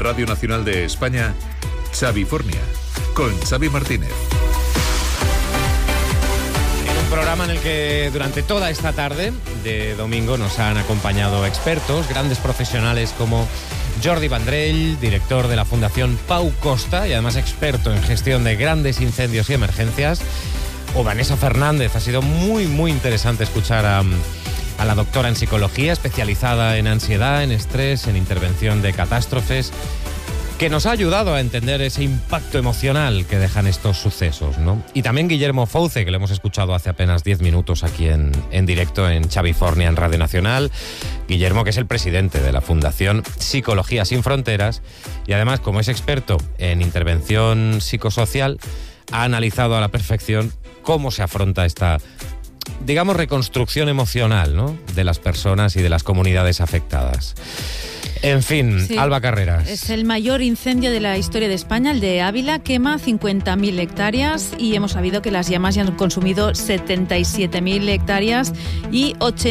Radio Nacional de España, Xavifornia, con Xavi Martínez. Un programa en el que durante toda esta tarde de domingo nos han acompañado expertos, grandes profesionales como Jordi Vendrell, director de la Fundación Pau Costa y además experto en gestión de grandes incendios y emergencias, o Vanessa Fernández. Ha sido muy interesante escuchar a la doctora en psicología, especializada en ansiedad, en estrés, en intervención de catástrofes, que nos ha ayudado a entender ese impacto emocional que dejan estos sucesos, ¿no? Y también Guillermo Fouce, que lo hemos escuchado hace apenas 10 minutos aquí en directo en Xavifornia, en Radio Nacional. Guillermo, que es el presidente de la Fundación Psicología Sin Fronteras y además, como es experto en intervención psicosocial, ha analizado a la perfección cómo se afronta esta, digamos, reconstrucción emocional, ¿no?, de las personas y de las comunidades afectadas. En fin, sí. Alba Carreras. Es el mayor incendio de la historia de España, el de Ávila. Quema 50.000 hectáreas y hemos sabido que las llamas ya han consumido 77.000 hectáreas y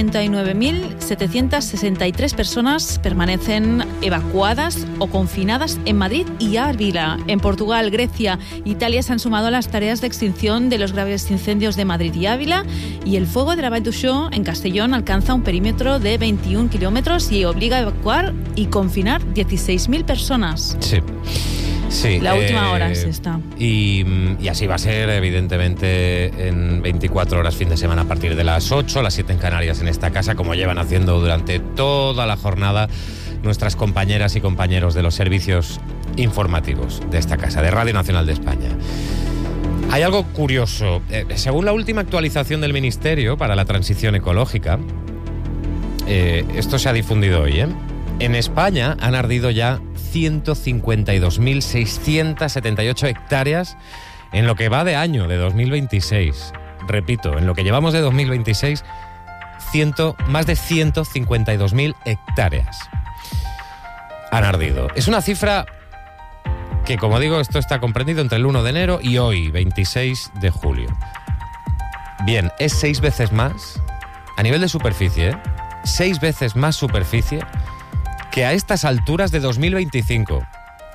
89.763 personas permanecen evacuadas o confinadas en Madrid y Ávila. En Portugal, Grecia, Italia se han sumado a las tareas de extinción de los graves incendios de Madrid y Ávila, y el fuego de la Vall d'Uixó en Castellón alcanza un perímetro de 21 kilómetros y obliga a evacuar y confinar 16.000 personas. Sí. La última hora es esta. Y así va a ser, evidentemente, en 24 horas, fin de semana, a partir de las 8, las 7 en Canarias, en esta casa, como llevan haciendo durante toda la jornada nuestras compañeras y compañeros de los servicios informativos de esta casa, de Radio Nacional de España. Hay algo curioso. Según la última actualización del Ministerio para la Transición Ecológica, esto se ha difundido hoy, en España han ardido ya 152.678 hectáreas en lo que va de año, de 2026. Repito, en lo que llevamos de 2026, más de 152.000 hectáreas han ardido. Es una cifra que, como digo, esto está comprendido entre el 1 de enero y hoy, 26 de julio. Bien, es 6 veces más, a nivel de superficie, 6 veces más superficie que a estas alturas de 2025.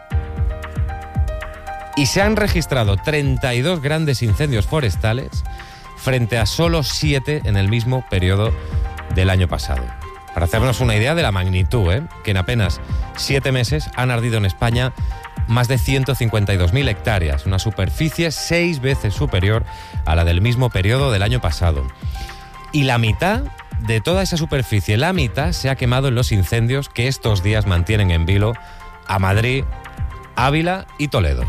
Y se han registrado 32 grandes incendios forestales frente a solo 7 en el mismo periodo del año pasado. Para hacernos una idea de la magnitud, que en apenas 7 meses han ardido en España más de 152.000 hectáreas, una superficie 6 veces superior a la del mismo periodo del año pasado. Y la mitad de toda esa superficie, la mitad, se ha quemado en los incendios que estos días mantienen en vilo a Madrid, Ávila y Toledo.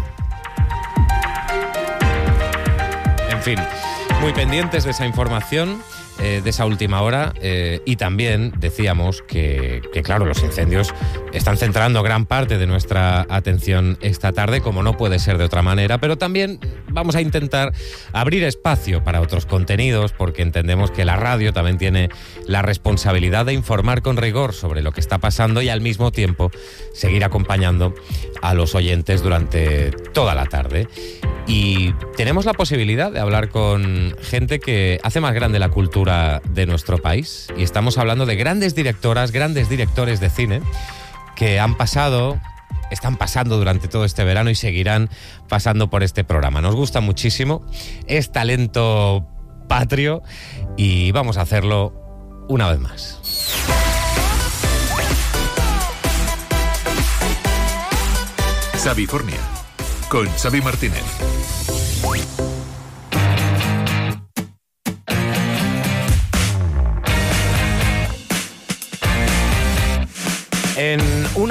En fin, muy pendientes de esa información, de esa última hora, y también decíamos que claro, los incendios están centrando gran parte de nuestra atención esta tarde, como no puede ser de otra manera, pero también vamos a intentar abrir espacio para otros contenidos, porque entendemos que la radio también tiene la responsabilidad de informar con rigor sobre lo que está pasando y al mismo tiempo seguir acompañando a los oyentes durante toda la tarde. Y tenemos la posibilidad de hablar con gente que hace más grande la cultura de nuestro país. Y estamos hablando de grandes directoras, grandes directores de cine que están pasando durante todo este verano y seguirán pasando por este programa. Nos gusta muchísimo, es talento patrio y vamos a hacerlo una vez más. Xavifornia, con Xavi Martínez. En una